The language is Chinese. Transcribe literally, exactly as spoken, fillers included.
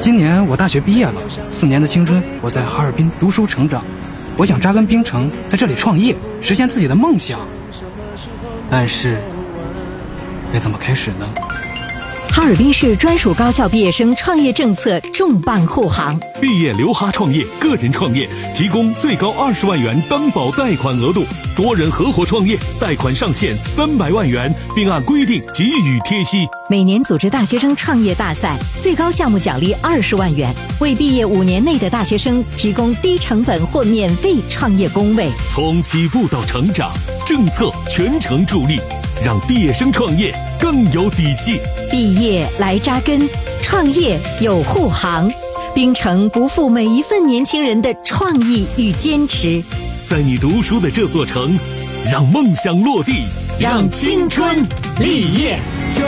今年我大学毕业了，四年的青春我在哈尔滨读书成长，我想扎根冰城，在这里创业，实现自己的梦想。但是，该怎么开始呢？ 哈尔滨市专属高校毕业生创业政策重磅护航， 毕业留哈创业，个人创业提供最高二十万元担保贷款额度，多人合伙创业贷款上限三百万元，并按规定给予贴息。 每年组织大学生创业大赛，最高项目奖励二十万元，为毕业五年内的大学生提供低成本或免费创业工位。 从起步到成长，政策全程助力，让毕业生创业更有底气。 毕业来扎根，创业有护航，冰城不负每一份年轻人的创意与坚持。 在你读书的这座城，让梦想落地， 让青春立业。